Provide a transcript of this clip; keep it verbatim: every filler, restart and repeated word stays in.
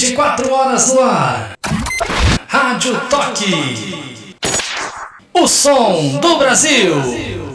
vinte e quatro horas no ar. Rádio Toque. O som do Brasil.